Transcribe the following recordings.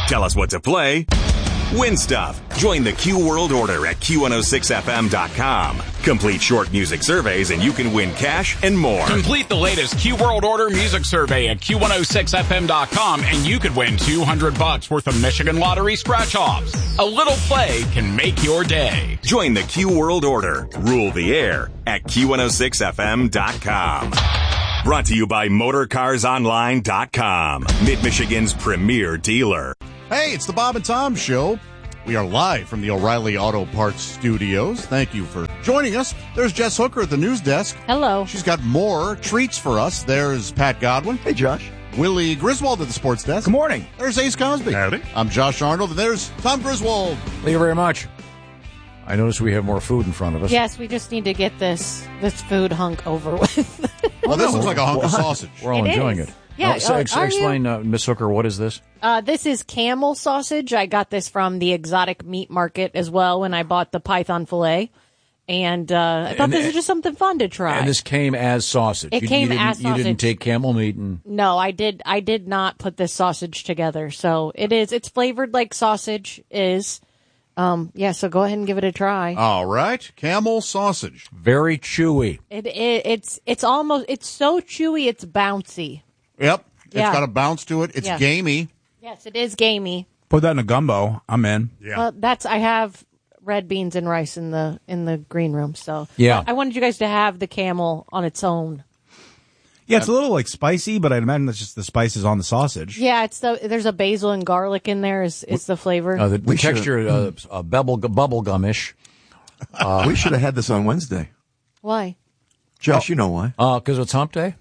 Tell us what to play. Win stuff. Join the Q World Order at Q106FM.com. Complete short music surveys and you can win cash and more. Complete the latest Q World Order music survey at Q106FM.com and you could win $200 worth of Michigan Lottery scratch-offs. A little play can make your day. Join the Q World Order. Rule the air at Q106FM.com. Brought to you by MotorCarsOnline.com. Mid-Michigan's premier dealer. Hey, it's the Bob and Tom Show. We are live from the O'Reilly Auto Parts Studios. Thank you for joining us. There's Jess Hooker at the news desk. Hello. She's got more treats for us. There's Pat Godwin. Hey, Josh. Willie Griswold at the sports desk. Good morning. There's Ace Cosby. Howdy. I'm Josh Arnold, and there's Tom Griswold. Thank you very much. I notice we have more food in front of us. Yes, we just need to get this food hunk over with. Well, this looks like a hunk of sausage. We're all enjoying it. Yeah. Explain, Miss Hooker, what is this? This is camel sausage. I got this from the exotic meat market as well when I bought the python fillet. And I thought this was just something fun to try. And this came as sausage. It came as sausage. You didn't take camel meat and... No, I did not put this sausage together. So it's flavored like sausage is. So go ahead and give it a try. All right. Camel sausage. Very chewy. It's so chewy, it's bouncy. Yep. Yeah. It's got a bounce to it. It's gamey. Yes, it is gamey. Put that in a gumbo. I'm in. Yeah. Well, I have red beans and rice in the green room, so yeah. I wanted you guys to have the camel on its own. Yeah, it's a little like spicy, but I'd imagine that's just the spices on the sausage. Yeah, there's a basil and garlic in there. Is the flavor? The texture bubble gumish. We should have had this on Wednesday. Why? Josh, you know why? Because it's hump day.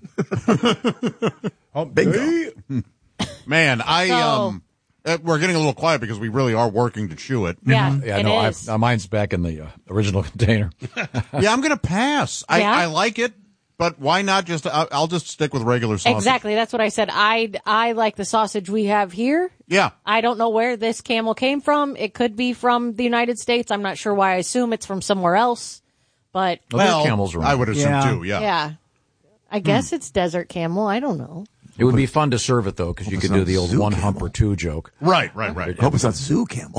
Bingo. Man, we're getting a little quiet because we really are working to chew it. Yeah, Yeah, it no, is. mine's back in the original container. Yeah, I'm going to pass. Yeah? I like it, but why not I'll just stick with regular sausage. Exactly, that's what I said. I like the sausage we have here. Yeah. I don't know where this camel came from. It could be from the United States. I'm not sure why. I assume it's from somewhere else. But there are camels around. I would assume too, yeah. Yeah. I guess it's desert camel. I don't know. It would be fun to serve it, though, because you could do the old one hump or two joke. Right. Hope it's not zoo camel.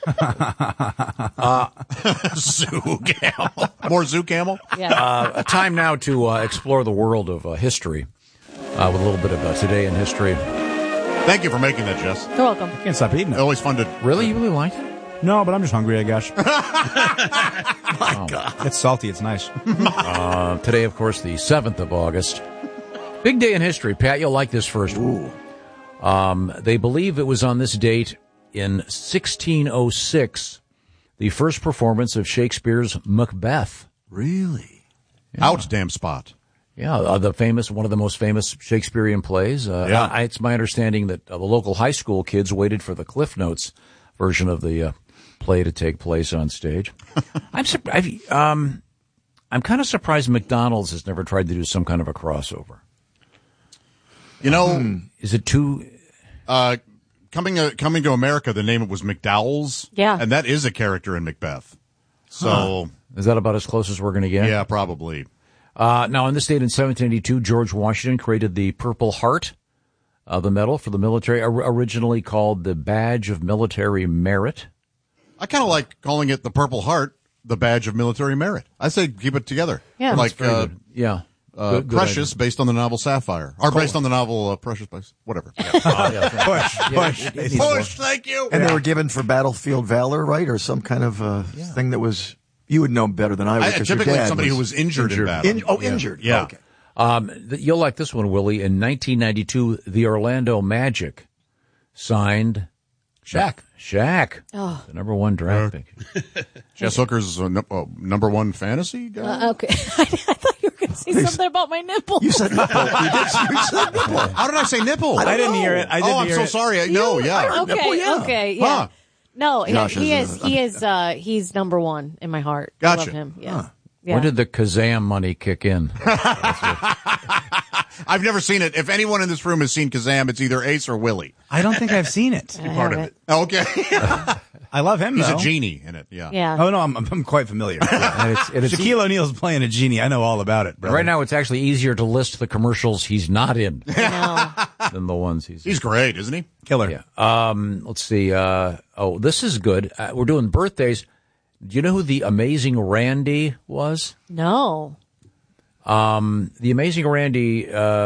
Zoo camel. More zoo camel? Yeah. A time now to explore the world of history with a little bit of today in history. Thank you for making that, Jess. You're welcome. Can't stop eating it. Always fun to... Really? You really like it? No, but I'm just hungry, I guess. My God. It's salty. It's nice. Today, of course, the 7th of August. Big day in history. Pat, you'll like this first. Ooh. They believe it was on this date in 1606, the first performance of Shakespeare's Macbeth. Really? Yeah. Out damn spot. Yeah, one of the most famous Shakespearean plays. It's my understanding that the local high school kids waited for the Cliff Notes version of the play to take place on stage. I'm kind of surprised McDonald's has never tried to do some kind of a crossover. You know, is it too? Coming to America, the name it was McDowell's. Yeah, and that is a character in Macbeth. So is that about as close as we're going to get? Yeah, probably. Now, on this date in 1782, George Washington created the Purple Heart, the medal for the military, originally called the Badge of Military Merit. I kind of like calling it the Purple Heart, the Badge of Military Merit. I say keep it together. Yeah, like yeah. Good Precious, idea. based on the novel Sapphire, or based on the novel Precious, whatever. Push. Thank you. And they were given for battlefield valor, right? Or some kind of thing that was, you would know better than I would. Typically somebody who was injured in battle. Injured. Yeah. Okay. You'll like this one, Willie. In 1992, the Orlando Magic signed Shaq, the number one draft pick. Jess Hooker's number one fantasy guy? Okay. I thought you were going to say something about my nipple. You said nipple. You said nipple. How did I say nipple? I didn't hear it. I'm so sorry. Okay, yeah. No, Josh he's number one in my heart. Gotcha. I love him. Yeah. Huh. Yeah. When did the Kazam money kick in? I've never seen it. If anyone in this room has seen Kazam, it's either Ace or Willie. I don't think I've seen it. Part of it. Okay. I love him, He's though. a genie in it, yeah. Yeah. Oh, no, I'm quite familiar. And it's Shaquille O'Neal's playing a genie. I know all about it, brother. Right now, it's actually easier to list the commercials he's not in. I know. than the ones He's great, isn't he? Killer. Yeah. Let's see. This is good. We're doing birthdays. Do you know who the Amazing Randy was? No. The Amazing Randy,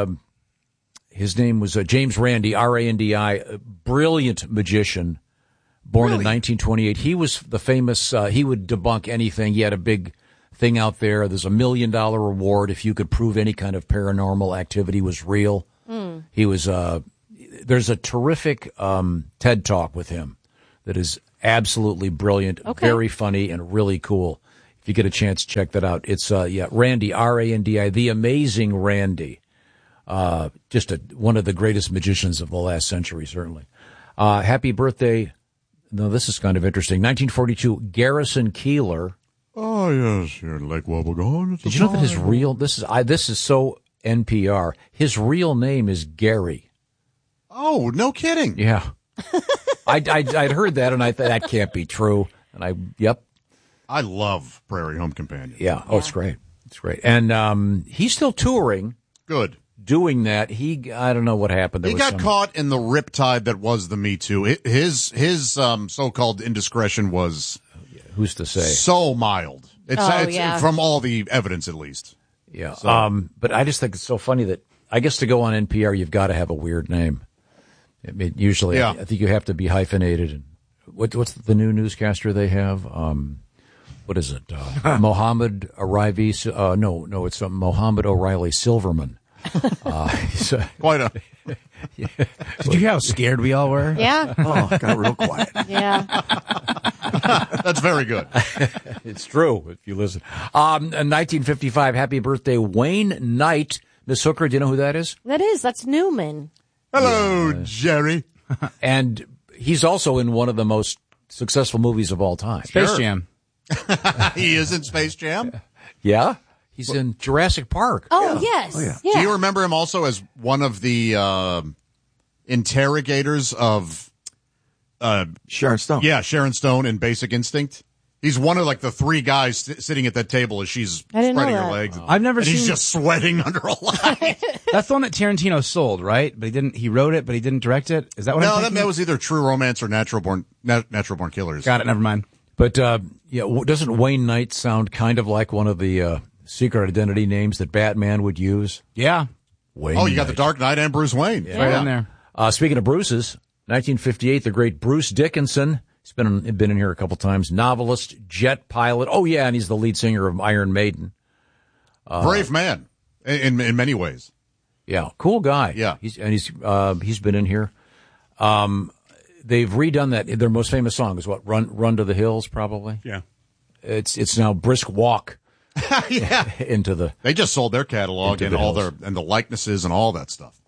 his name was James Randi, R-A-N-D-I, a brilliant magician, born in 1928. He was the famous, he would debunk anything. He had a big thing out there. There's $1 million reward if you could prove any kind of paranormal activity was real. He was, there's a terrific TED Talk with him that is absolutely brilliant, very funny, and really cool. If you get a chance, check that out. It's, Randy, R-A-N-D-I, the Amazing Randy. Just one of the greatest magicians of the last century, certainly. Happy birthday. No, this is kind of interesting. 1942, Garrison Keillor. Oh, yes, you're Lake Wobegon. Did you know that his real, this is so NPR. His real name is Gary. Oh, no kidding. Yeah. I'd heard that, and I thought that can't be true. And I love Prairie Home Companion. Yeah. Oh, it's great. It's great. And he's still touring. Good. Doing that. I don't know what happened. He got caught in the riptide that was the Me Too. His so-called indiscretion was... Who's to say? So mild. It's from all the evidence, at least. Yeah. So. But I just think it's so funny that, I guess to go on NPR, you've got to have a weird name. I mean, usually, I think you have to be hyphenated. And what's the new newscaster they have? What is it? Mohammed O'Reilly. No, it's Mohammed O'Reilly Silverman. He's quite a. Yeah. Did you hear how scared we all were? Yeah. Oh, got real quiet. Yeah. That's very good. It's true if you listen. In 1955, happy birthday, Wayne Knight. Miss Hooker, do you know who that is? That's Newman. Hello, Jerry. And he's also in one of the most successful movies of all time. Space Jam. He is in Space Jam? Yeah. He's in Jurassic Park. Oh, yes. Oh, yeah. Yeah. Do you remember him also as one of the interrogators of Sharon Stone? Yeah, Sharon Stone in Basic Instinct. He's one of the three guys sitting at that table as she's spreading her legs. I've never seen. He's just sweating under a light. That's the one that Tarantino sold, right? But he wrote it, but he didn't direct it. Is that what I'm thinking? No, that was either True Romance or Natural Born Killers. Got it. Never mind. But doesn't Wayne Knight sound kind of like one of the secret identity names that Batman would use? Yeah. Wayne. Oh, you got Knight. the Dark Knight and Bruce Wayne. Yeah. Right in there. Speaking of Bruce's, 1958, the great Bruce Dickinson. He's been in here a couple times. Novelist, jet pilot. Oh, yeah, and he's the lead singer of Iron Maiden. Brave man in many ways. Yeah, cool guy. Yeah. He's been in here. They've redone that. Their most famous song is what? Run to the Hills, probably. Yeah. It's now Brisk Walk. Yeah. Into the. They just sold their catalog and all the likenesses and all that stuff.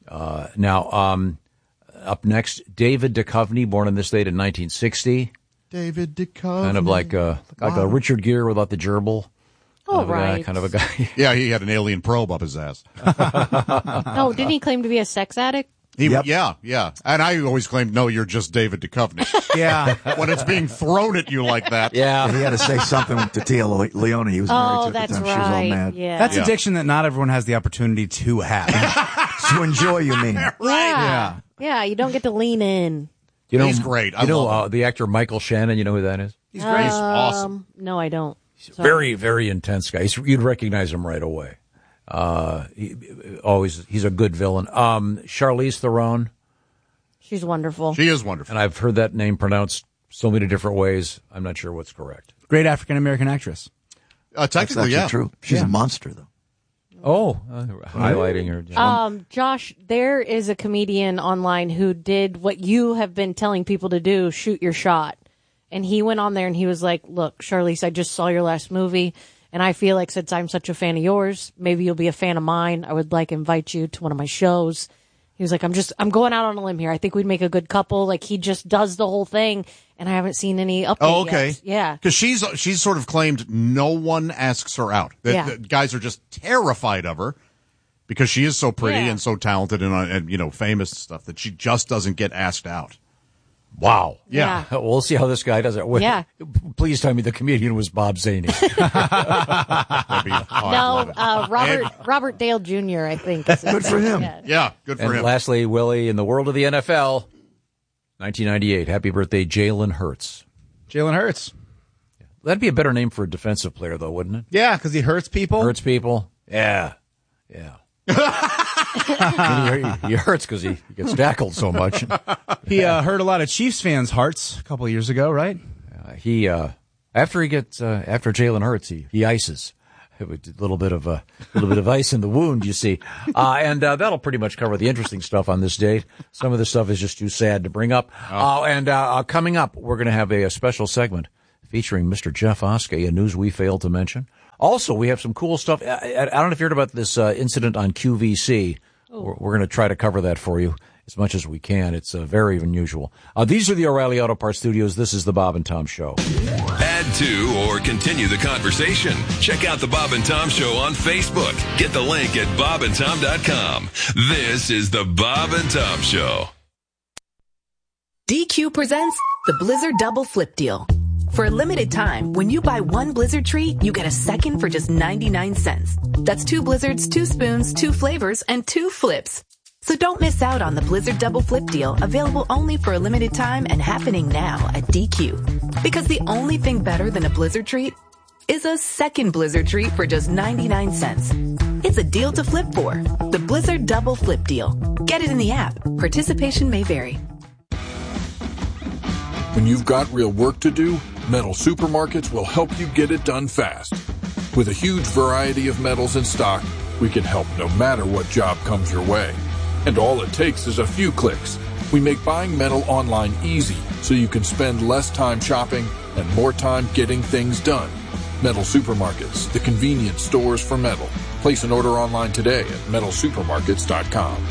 Now, up next, David Duchovny, born on this date in 1960. David Duchovny. Kind of like a Richard Gere without the gerbil. Kind of a guy. Yeah, he had an alien probe up his ass. Oh, didn't he claim to be a sex addict? Yeah. And I always claimed, no, you're just David Duchovny. Yeah. When it's being thrown at you like that. Yeah. He had to say something to Tia Leone. He was married to at the time. Right. She was all mad. Yeah. That's addiction that not everyone has the opportunity to have. To enjoy, you mean? Yeah. Yeah, you don't get to lean in. He's great. I love him. The actor Michael Shannon, you know who that is? He's great. He's awesome. No, I don't. He's a very, very intense guy. You'd recognize him right away. He's a good villain. Charlize Theron. She's wonderful. She is wonderful. And I've heard that name pronounced so many different ways. I'm not sure what's correct. Great African-American actress. Technically, That's true. She's a monster, though. Oh, highlighting her. Josh, there is a comedian online who did what you have been telling people to do, shoot your shot. And he went on there and he was like, look, Charlize, I just saw your last movie. And I feel like since I'm such a fan of yours, maybe you'll be a fan of mine. I would invite you to one of my shows. He was like, I'm going out on a limb here. I think we'd make a good couple. Like, he just does the whole thing. And I haven't seen any update Oh, okay. yet. Yeah. Because she's sort of claimed no one asks her out. The guys are just terrified of her because she is so pretty and so talented and famous and stuff that she just doesn't get asked out. Wow. Yeah. We'll see how this guy does it. Yeah. Please tell me the comedian was Bob Zaney. Robert Dale Jr., I think. Is Good for him. Yeah, good for And him. lastly, Willie, in the world of the NFL, 1998. Happy birthday, Jalen Hurts. Jalen Hurts. That'd be a better name for a defensive player, though, wouldn't it? Yeah, because he hurts people. Hurts people? Yeah. He hurts because he gets tackled so much. He hurt a lot of Chiefs fans' hearts a couple years ago, right? After Jalen Hurts, he ices. A little bit of ice in the wound, you see. And that'll pretty much cover the interesting stuff on this date. Some of the stuff is just too sad to bring up. And coming up, we're going to have a special segment featuring Mr. Jeff Oskey, a news we failed to mention. Also, we have some cool stuff. I don't know if you heard about this incident on QVC. We're going to try to cover that for you as much as we can. It's very unusual. These are the O'Reilly Auto Parts Studios. This is the Bob and Tom Show. Add to or continue the conversation. Check out the Bob and Tom Show on Facebook. Get the link at bobandtom.com. This is the Bob and Tom Show. DQ presents the Blizzard Double Flip Deal. For a limited time, when you buy one Blizzard treat, you get a second for just 99 cents. That's 2 Blizzards, 2 spoons, 2 flavors, and 2 flips. So don't miss out on the Blizzard Double Flip Deal, available only for a limited time and happening now at DQ. Because the only thing better than a Blizzard treat is a second Blizzard treat for just 99 cents. It's a deal to flip for. The Blizzard Double Flip Deal. Get it in the app. Participation may vary. When you've got real work to do, Metal Supermarkets will help you get it done fast. With a huge variety of metals in stock, we can help no matter what job comes your way. And all it takes is a few clicks. We make buying metal online easy so you can spend less time shopping and more time getting things done. Metal Supermarkets, the convenience stores for metal. Place an order online today at metalsupermarkets.com.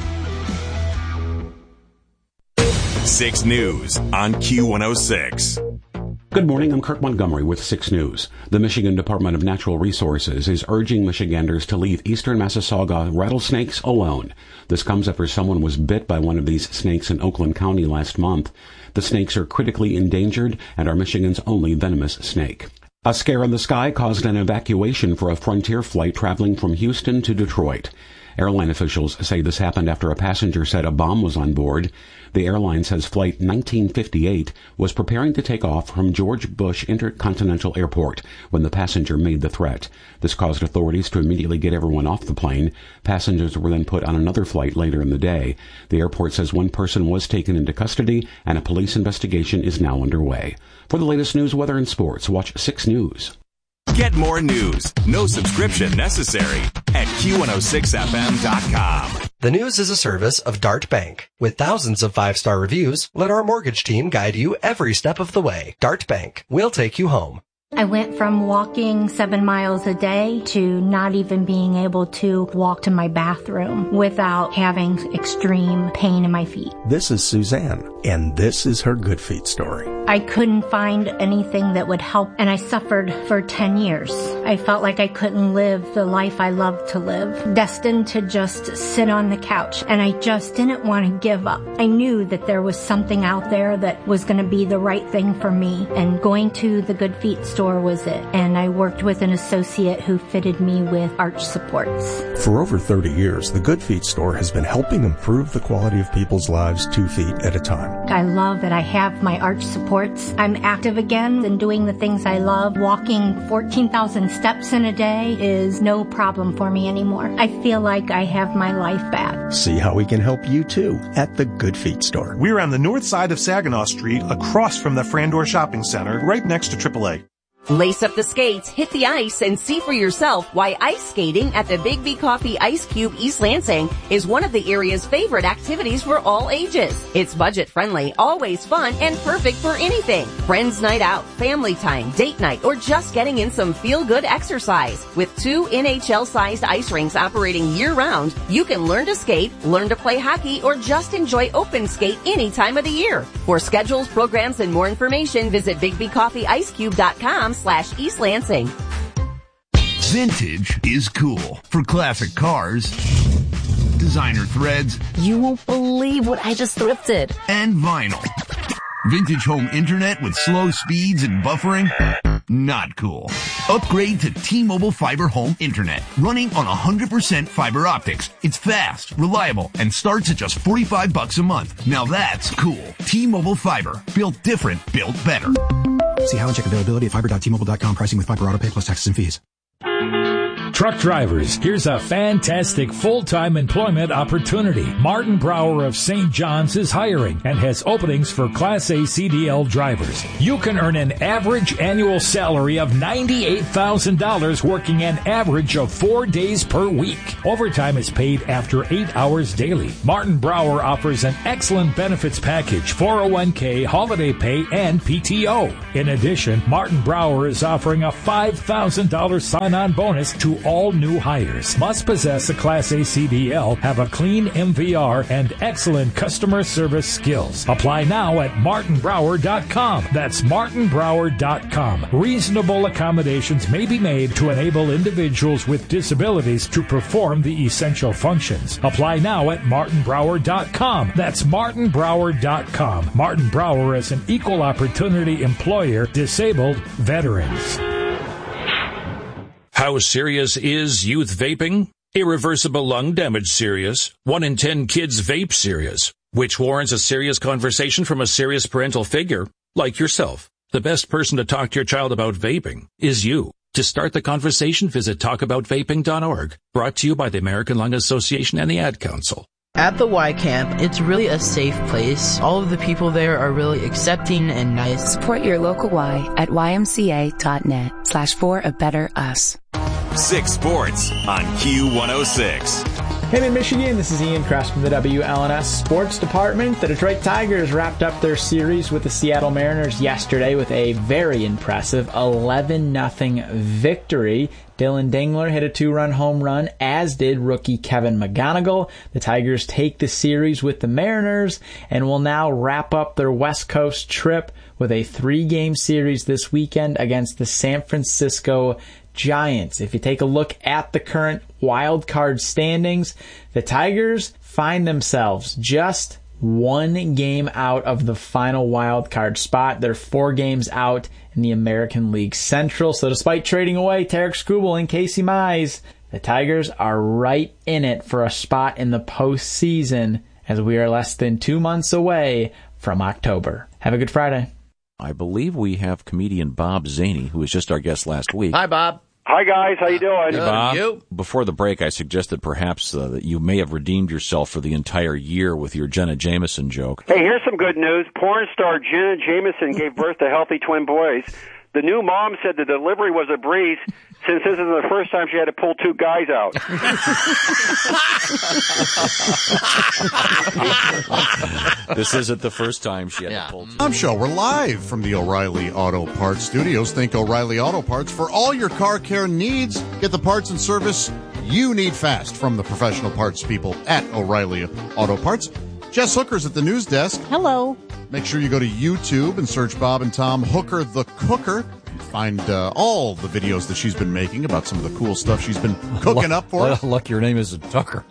6 News on Q106. Good morning, I'm Kirk Montgomery with 6 News. The Michigan Department of Natural Resources is urging Michiganders to leave eastern Massasauga rattlesnakes alone. This comes after someone was bit by one of these snakes in Oakland County last month. The snakes are critically endangered and are Michigan's only venomous snake. A scare in the sky caused an evacuation for a Frontier flight traveling from Houston to Detroit. Airline officials say this happened after a passenger said a bomb was on board. The airline says Flight 1958 was preparing to take off from George Bush Intercontinental Airport when the passenger made the threat. This caused authorities to immediately get everyone off the plane. Passengers were then put on another flight later in the day. The airport says one person was taken into custody and a police investigation is now underway. For the latest news, weather, and sports, watch 6 News. Get more news, no subscription necessary, at Q106FM.com. The News is a service of Dart Bank. With thousands of 5-star reviews, let our mortgage team guide you every step of the way. Dart Bank, we'll take you home. I went from walking 7 miles a day to not even being able to walk to my bathroom without having extreme pain in my feet. This is Suzanne, and this is her Good Feet story. I couldn't find anything that would help, and I suffered for 10 years. I felt like I couldn't live the life I loved to live, destined to just sit on the couch, and I just didn't want to give up. I knew that there was something out there that was going to be the right thing for me, and going to the Good Feet store was it, and I worked with an associate who fitted me with arch supports. For over 30 years, the Good Feet store has been helping improve the quality of people's lives 2 feet at a time. I love that I have my arch supports. I'm active again and doing the things I love. Walking 14,000 steps in a day is no problem for me anymore. I feel like I have my life back. See how we can help you too at the Good Feet store. We're on the north side of Saginaw Street, across from the Frandor Shopping Center, right next to AAA. Lace up the skates, hit the ice, and see for yourself why ice skating at the Big B Coffee Ice Cube East Lansing is one of the area's favorite activities for all ages. It's budget-friendly, always fun, and perfect for anything. Friends night out, family time, date night, or just getting in some feel-good exercise. With 2 NHL-sized ice rinks operating year-round, you can learn to skate, learn to play hockey, or just enjoy open skate any time of the year. For schedules, programs, and more information, visit BigBCoffeeIceCube.com/East Lansing. Vintage is cool. For classic cars, designer threads. You won't believe what I just thrifted. And vinyl. Vintage home internet with slow speeds and buffering? Not cool. Upgrade to T-Mobile Fiber Home Internet, running on 100% fiber optics. It's fast, reliable, and starts at just $45 a month. Now that's cool. T-Mobile Fiber. Built different, built better. See how and check availability at fiber.tmobile.com. Pricing with fiber auto pay plus taxes and fees. Truck drivers, here's a fantastic full-time employment opportunity. Martin Brower of St. John's is hiring and has openings for Class A CDL drivers. You can earn an average annual salary of $98,000 working an average of 4 days per week. Overtime is paid after 8 hours daily. Martin Brower offers an excellent benefits package, 401k, holiday pay, and PTO. In addition, Martin Brower is offering a $5,000 sign-on bonus to all new hires. Must possess a Class A CDL, have a clean MVR, and excellent customer service skills. Apply now at martinbrower.com. That's martinbrower.com. Reasonable accommodations may be made to enable individuals with disabilities to perform the essential functions. Apply now at martinbrower.com. That's martinbrower.com. Martin Brower is an equal opportunity employer, disabled veterans. How serious is youth vaping? Irreversible lung damage serious. 1 in 10 kids vape serious, which warrants a serious conversation from a serious parental figure like yourself. The best person to talk to your child about vaping is you. To start the conversation, visit talkaboutvaping.org. Brought to you by the American Lung Association and the Ad Council. At the Y Camp, it's really a safe place. All of the people there are really accepting and nice. Support your local Y at ymca.net/for-a-better-us. 6 Sports on Q106. Hey, in Michigan, this is Ian Kress from the WLNS Sports Department. The Detroit Tigers wrapped up their series with the Seattle Mariners yesterday with a very impressive 11-0 victory. Dylan Dingler hit a 2-run home run, as did rookie Kevin McGonigal. The Tigers take the series with the Mariners and will now wrap up their West Coast trip with a 3-game series this weekend against the San Francisco Giants. If you take a look at the current wild card standings, the Tigers find themselves just 1 game out of the final wild card spot. They're 4 games out in the American League Central. So despite trading away Tarek Skubal and Casey Mize, the Tigers are right in it for a spot in the postseason as we are less than 2 months away from October. Have a good Friday. I believe we have comedian Bob Zaney, who was just our guest last week. Hi, Bob. Hi, guys. How you doing? Hey, Bob. You? Before the break, I suggested perhaps that you may have redeemed yourself for the entire year with your Jenna Jameson joke. Hey, here's some good news. Porn star Jenna Jameson gave birth to healthy twin boys. The new mom said the delivery was a breeze since this is the first time she had to pull 2 guys out. This isn't the first time she had to pull 2. Tom Show, we're live from the O'Reilly Auto Parts Studios. Think O'Reilly Auto Parts for all your car care needs. Get the parts and service you need fast from the professional parts people at O'Reilly Auto Parts. Jess Hooker's at the news desk. Hello. Make sure you go to YouTube and search Bob and Tom Hooker the Cooker. Find all the videos that she's been making about some of the cool stuff she's been cooking up for us. Lucky your name isn't Tucker.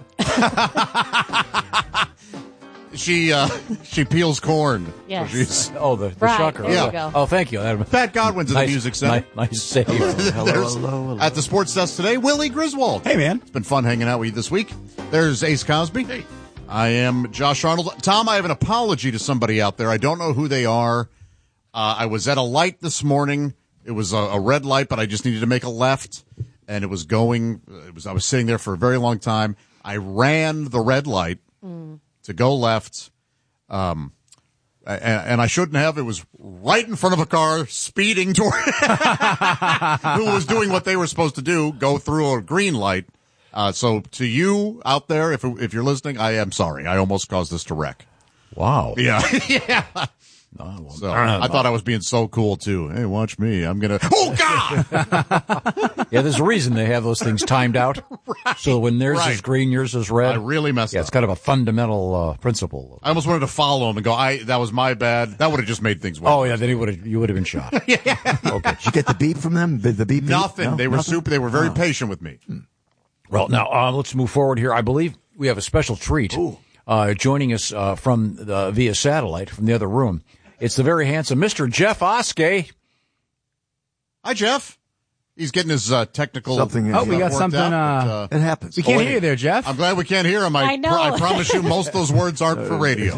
She peels corn. Yes. So the right, shocker. There you go. Oh, thank you. Pat Godwin's at the Music Center. Nice save. hello. At the sports desk today, Willie Griswold. Hey, man. It's been fun hanging out with you this week. There's Ace Cosby. Hey. I am Josh Arnold. Tom, I have an apology to somebody out there. I don't know who they are. I was at a light this morning. It was a red light, but I just needed to make a left, and I was sitting there for a very long time. I ran the red light to go left, and I shouldn't have. It was right in front of a car speeding toward who was doing what they were supposed to do, go through a green light. So to you out there, if you're listening, I am sorry. I almost caused this to wreck. Wow. Yeah. Yeah. So I thought I was being so cool too. Hey, watch me. I'm going to, oh God! Yeah, there's a reason they have those things timed out. Right. So when theirs is green, yours is red. I really messed up. Yeah, it's kind of a fundamental principle. I almost wanted to follow him and go, that was my bad. That would have just made things worse. Oh yeah, then you would have been shot. Yeah. Okay. Did you get the beep from them? The beep? Nothing. No? They were super. They were very patient with me. Well, now let's move forward here. I believe we have a special treat. Joining us from via satellite from the other room. It's the very handsome Mr. Jeff Oskey. Hi, Jeff. He's getting his technical. Something. We got something. It happens. We can't hear you there, Jeff. I'm glad we can't hear him. I know. I promise you, most of those words aren't for radio.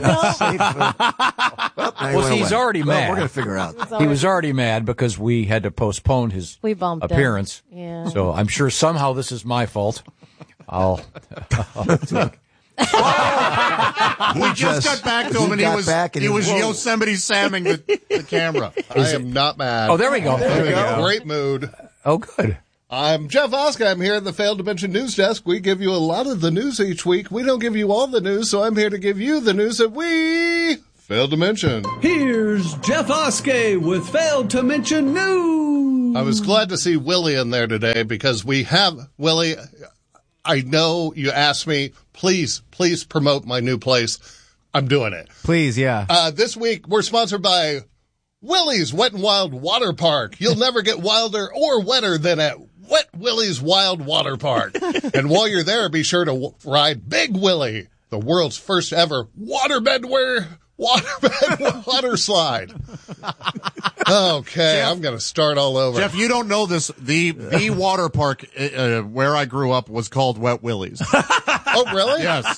He's already mad. We're going to figure out. He was already mad because we had to postpone his We bumped him. appearance. Yeah. So I'm sure somehow this is my fault. I'll take. We just got back to him, and he was Yosemite Samming the camera. I am not mad. Oh, there we go. There we go. Great mood. Oh, good. I'm Jeff Oskey. I'm here at the Failed to Mention News Desk. We give you a lot of the news each week. We don't give you all the news, so I'm here to give you the news that we failed to mention. Here's Jeff Oskey with Failed to Mention News. I was glad to see Willie in there today because we have Willie. I know you asked me, please promote my new place. I'm doing it. Please, yeah. This week, we're sponsored by Willie's Wet n Wild Water Park. You'll never get wilder or wetter than at Wet Willie's Wild Water Park. And while you're there, be sure to ride Big Willie, the world's first ever waterbed water slide. Okay, Jeff, I'm going to start all over. Jeff, you don't know this. The water park where I grew up was called Wet Willie's. Oh, really? Yes.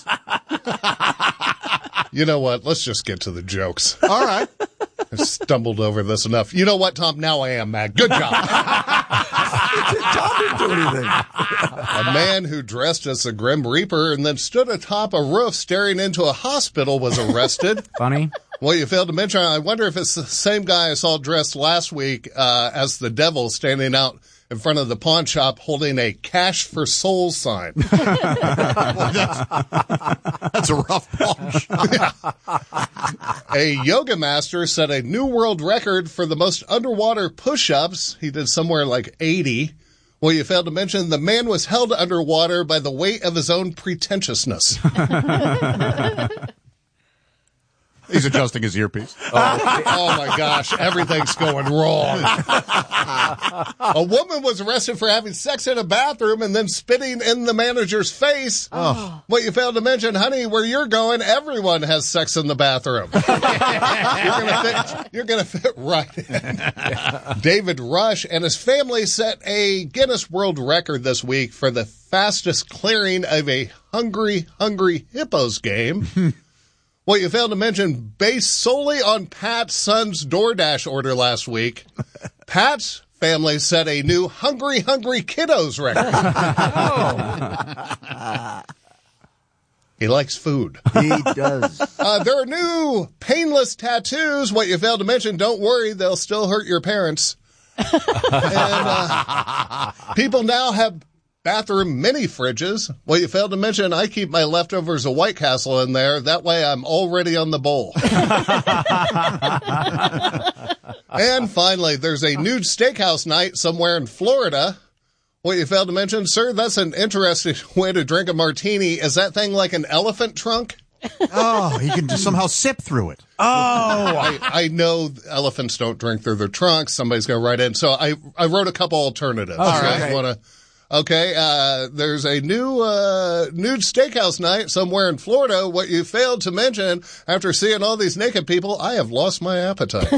You know what? Let's just get to the jokes. All right. I've stumbled over this enough. You know what, Tom? Now I am mad. Good job. Tom didn't do anything. A man who dressed as the Grim Reaper and then stood atop a roof staring into a hospital was arrested. Funny. Well, you failed to mention, I wonder if it's the same guy I saw dressed last week as the devil standing out in front of the pawn shop holding a Cash for Souls sign. Well, that's a rough punch. Yeah. A yoga master set a new world record for the most underwater push-ups. He did somewhere like 80. Well, you failed to mention the man was held underwater by the weight of his own pretentiousness. He's adjusting his earpiece. Oh my gosh, everything's going wrong. A woman was arrested for having sex in a bathroom and then spitting in the manager's face. Oh. What you failed to mention, honey, where you're going, everyone has sex in the bathroom. You're gonna fit right in. David Rush and his family set a Guinness World Record this week for the fastest clearing of a Hungry Hippos game. Well, you failed to mention, based solely on Pat's son's DoorDash order last week, Pat's family set a new Hungry Kiddos record. Oh. He likes food. He does. There are new painless tattoos. What you failed to mention, don't worry, they'll still hurt your parents. And people now have bathroom mini fridges. Well, you failed to mention I keep my leftovers of White Castle in there. That way I'm already on the bowl. And finally, there's a nude steakhouse night somewhere in Florida. Well, you failed to mention, sir, that's an interesting way to drink a martini. Is that thing like an elephant trunk? Oh, he can just somehow sip through it. Oh, I know elephants don't drink through their trunks. Somebody's going to write in. So I wrote a couple alternatives. All right. Okay, there's a new nude steakhouse night somewhere in Florida. What you failed to mention, after seeing all these naked people, I have lost my appetite.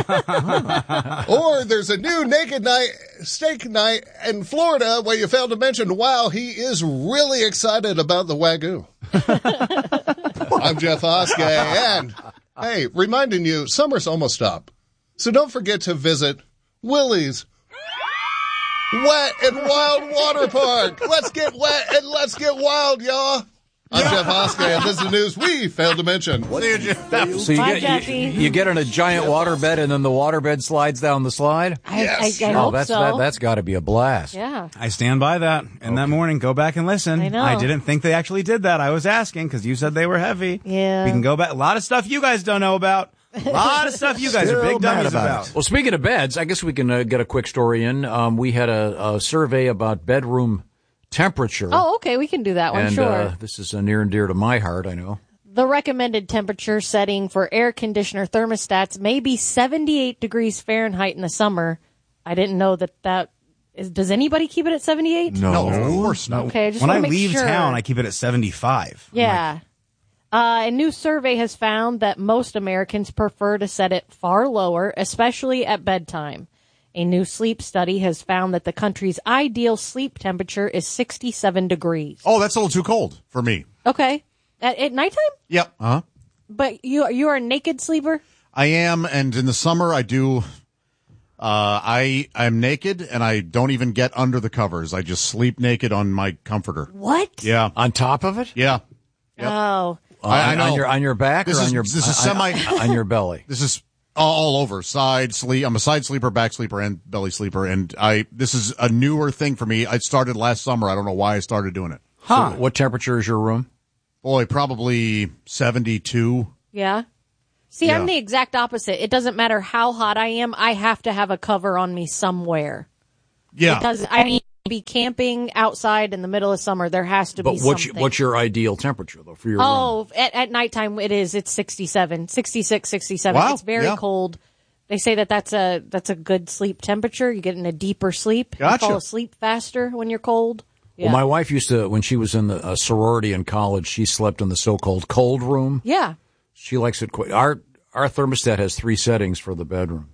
Or there's a new steak night in Florida. What you failed to mention, wow, he is really excited about the Wagyu. I'm Jeff Oskey, and hey, reminding you, summer's almost up. So don't forget to visit Willie's Wet and Wild Water Park. Let's get wet and let's get wild, y'all. I'm Jeff Oskey, and this is the news we failed to mention. So you get in a giant waterbed, and then the waterbed slides down the slide? Yes. I hope so. That's got to be a blast. Yeah. I stand by that. And that morning, go back and listen. I know. I didn't think they actually did that. I was asking because you said they were heavy. Yeah. We can go back. A lot of stuff you guys don't know about. A lot of stuff you guys are big dummies about. Well, speaking of beds, I guess we can get a quick story in. We had a survey about bedroom temperature. Oh, okay. We can do that one, and, sure. This is near and dear to my heart, I know. The recommended temperature setting for air conditioner thermostats may be 78 degrees Fahrenheit in the summer. I didn't know that is. Does anybody keep it at 78? No, of course not. Okay, just when I want to make leave sure. town, I keep it at 75. Yeah. A new survey has found that most Americans prefer to set it far lower, especially at bedtime. A new sleep study has found that the country's ideal sleep temperature is 67 degrees. Oh, that's a little too cold for me. Okay. At nighttime? Yep. Uh-huh. But you are a naked sleeper? I am, and in the summer I do. I'm naked, and I don't even get under the covers. I just sleep naked on my comforter. What? Yeah. On top of it? Yeah. Yep. Oh. I know. On your back this or is, on your this is semi on your belly? This is all over. Side sleep. I'm a side sleeper, back sleeper, and belly sleeper. And this is a newer thing for me. I started last summer. I don't know why I started doing it. Huh. So what temperature is your room? Boy, probably 72. Yeah. See, I'm the exact opposite. It doesn't matter how hot I am. I have to have a cover on me somewhere. Yeah. Because I need to be camping outside in the middle of summer. There has to be something. But what's your ideal temperature, though, for your room? Oh, at nighttime it's 67, 66, 67. Wow. It's very cold. They say that's a good sleep temperature. You get in a deeper sleep. Gotcha. You fall asleep faster when you're cold. Yeah. Well, my wife used to, when she was in the sorority in college, she slept in the so-called cold room. Yeah. She likes it quite. Our thermostat has 3 settings for the bedroom.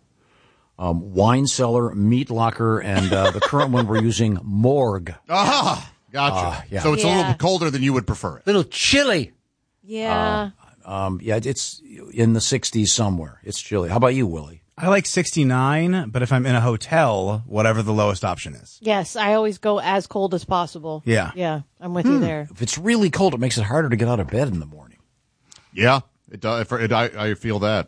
Wine cellar, meat locker, and the current one we're using, morgue. Ah, gotcha. Yeah. So it's a little bit colder than you would prefer it. A little chilly. Yeah. It's in the 60s somewhere. It's chilly. How about you, Willie? I like 69, but if I'm in a hotel, whatever the lowest option is. Yes, I always go as cold as possible. Yeah. Yeah, I'm with you there. If it's really cold, it makes it harder to get out of bed in the morning. Yeah, it does. I feel that.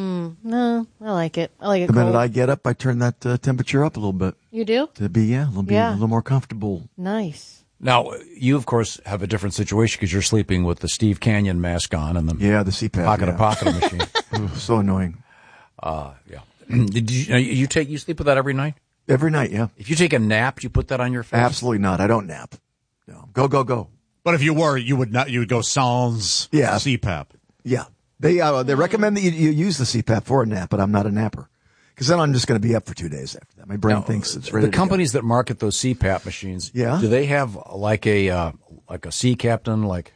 No, I like it. I like it The cold. minute I get up, I turn that temperature up a little bit. You do? To be, a little more comfortable. Nice. Now, you, of course, have a different situation because you're sleeping with the Steve Canyon mask on and the the CPAP pocket machine. So annoying. Yeah. Did you sleep with that every night? Every night, yeah. If you take a nap, you put that on your face? Absolutely not. I don't nap. No. Go. But if you were, you would not. You would go sans CPAP. Yeah. They recommend that you use the CPAP for a nap, but I'm not a napper. Because then I'm just going to be up for 2 days after that. My brain thinks it's ready. The companies that market those CPAP machines, do they have like a sea captain, like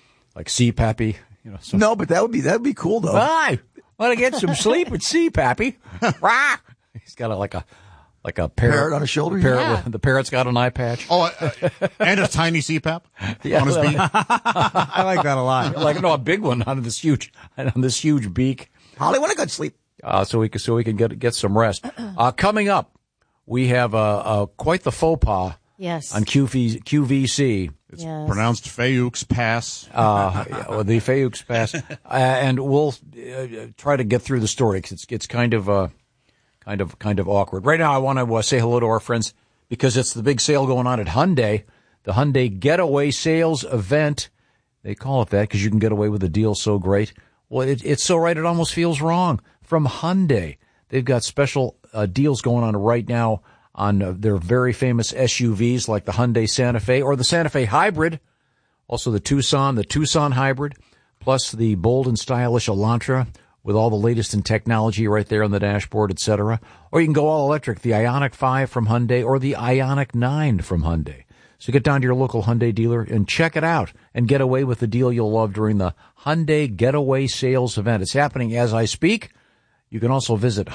CPAPy? No, but that would be cool though. I want to get some sleep with CPAPy. He's got like a parrot on his shoulder. The parrot's got an eye patch. Oh, and a tiny CPAP on his beak. I like that a lot. A big one on this huge beak. Holly, want a good sleep. So we can get some rest. Coming up, we have quite the faux pas. Yes. On QVC. It's pronounced Fayux Pass. The Fayux Pass, and we'll try to get through the story because it's kind of awkward. Right now, I want to say hello to our friends because it's the big sale going on at Hyundai, the Hyundai Getaway Sales Event. They call it that because you can get away with a deal so great. Well, it's so right it almost feels wrong. From Hyundai, they've got special deals going on right now on their very famous SUVs like the Hyundai Santa Fe or the Santa Fe Hybrid, also the Tucson Hybrid, plus the bold and stylish Elantra with all the latest in technology right there on the dashboard, etc. Or you can go all electric, the Ioniq 5 from Hyundai or the Ioniq 9 from Hyundai. So get down to your local Hyundai dealer and check it out and get away with the deal you'll love during the Hyundai Getaway Sales Event. It's happening as I speak. You can also visit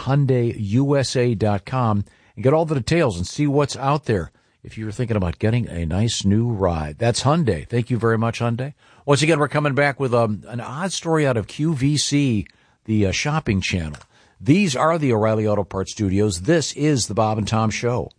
HyundaiUSA.com and get all the details and see what's out there if you're thinking about getting a nice new ride. That's Hyundai. Thank you very much, Hyundai. Once again, we're coming back with an odd story out of QVC, the shopping channel. These are the O'Reilly Auto Parts Studios. This is the Bob and Tom Show.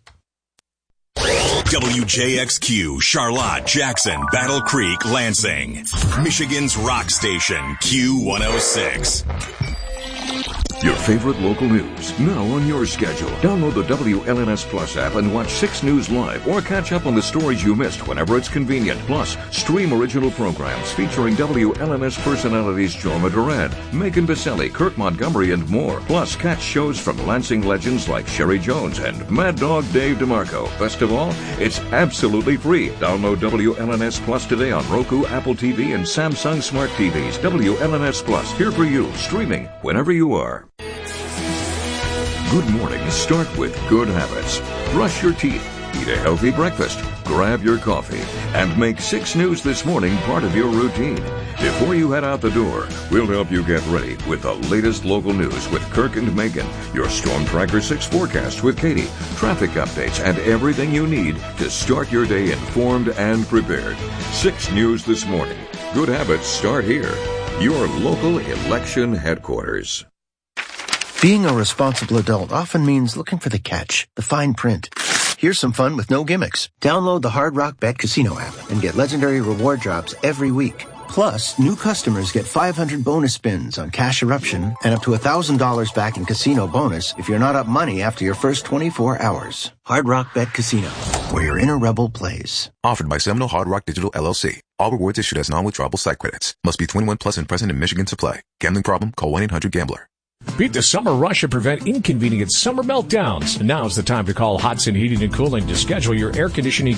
WJXQ, Charlotte, Jackson, Battle Creek, Lansing. Michigan's rock station, Q106. Your favorite local news, now on your schedule. Download the WLNS Plus app and watch 6 News live or catch up on the stories you missed whenever it's convenient. Plus, stream original programs featuring WLNS personalities Jorma Durant, Megan Biselli, Kurt Montgomery, and more. Plus, catch shows from Lansing legends like Sherry Jones and Mad Dog Dave DeMarco. Best of all, it's absolutely free. Download WLNS Plus today on Roku, Apple TV, and Samsung Smart TVs. WLNS Plus, here for you, streaming whenever you are. Good mornings start with good habits. Brush your teeth, eat a healthy breakfast, grab your coffee, and make 6 News This Morning part of your routine. Before you head out the door, we'll help you get ready with the latest local news with Kirk and Megan, your Storm Tracker 6 forecast with Katie, traffic updates, and everything you need to start your day informed and prepared. 6 News This Morning. Good habits start here. Your local election headquarters. Being a responsible adult often means looking for the catch, the fine print. Here's some fun with no gimmicks. Download the Hard Rock Bet Casino app and get legendary reward drops every week. Plus, new customers get 500 bonus spins on Cash Eruption and up to $1,000 back in casino bonus if you're not up money after your first 24 hours. Hard Rock Bet Casino, where your inner rebel plays. Offered by Seminole Hard Rock Digital LLC. All rewards issued as non-withdrawable site credits. Must be 21 plus and present in Michigan to play. Gambling problem? Call 1-800-GAMBLER. Beat the summer rush and prevent inconvenient summer meltdowns. Now's the time to call Hudson Heating and Cooling to schedule your air conditioning